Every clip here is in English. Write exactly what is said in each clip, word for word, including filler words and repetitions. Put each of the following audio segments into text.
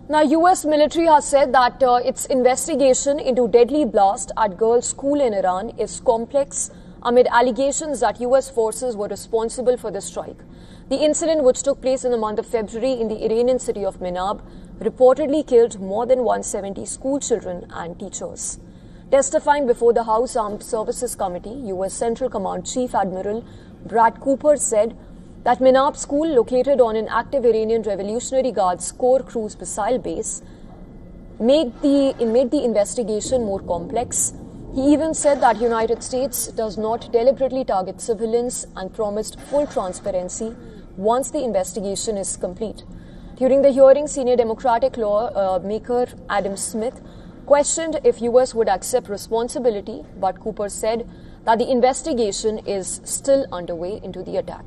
Now, U S military has said that uh, its investigation into deadly blast at girls' school in Iran is complex amid allegations that U S forces were responsible for the strike. The incident, which took place in the month of February in the Iranian city of Minab, reportedly killed more than one hundred seventy school children and teachers. Testifying before the House Armed Services Committee, U S Central Command Chief Admiral Brad Cooper said that Minab school, located on an active Iranian Revolutionary Guards Corps cruise missile base, made the, made the investigation more complex. He even said that the United States does not deliberately target civilians and promised full transparency once the investigation is complete. During the hearing, senior Democratic lawmaker Adam Smith questioned if U S would accept responsibility, but Cooper said that the investigation is still underway into the attack.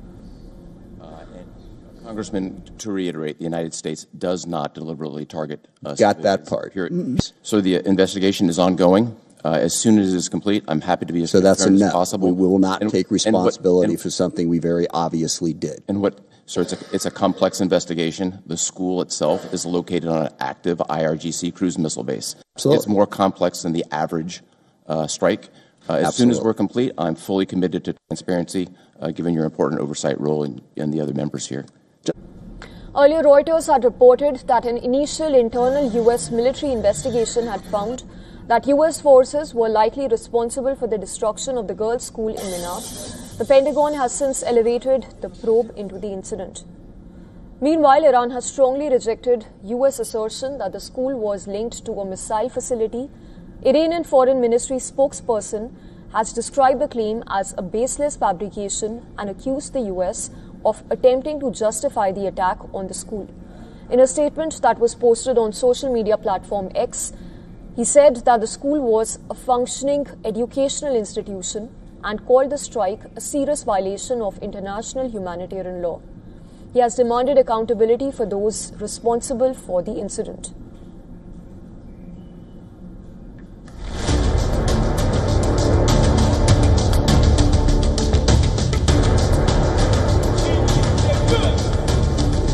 Congressman, to reiterate, the United States does not deliberately target uh, Got that part. Mm-hmm. So the investigation is ongoing. Uh, as soon as it is complete, I'm happy to be as so that's transparent enough. as possible. We will not and, take responsibility and what, and, for something we very obviously did. And what? So it's a, it's a complex investigation. The school itself is located on an active I R G C cruise missile base. Absolutely. It's more complex than the average uh, strike. Uh, as Absolutely. soon as we're complete, I'm fully committed to transparency, uh, given your important oversight role and, and the other members here. Earlier, Reuters had reported that an initial internal U S military investigation had found that U S forces were likely responsible for the destruction of the girls' school in Minab. The Pentagon has since elevated the probe into the incident. Meanwhile, Iran has strongly rejected U S assertion that the school was linked to a missile facility. Iranian Foreign Ministry spokesperson has described the claim as a baseless fabrication and accused the U S of attempting to justify the attack on the school. In a statement that was posted on social media platform X, he said that the school was a functioning educational institution and called the strike a serious violation of international humanitarian law. He has demanded accountability for those responsible for the incident.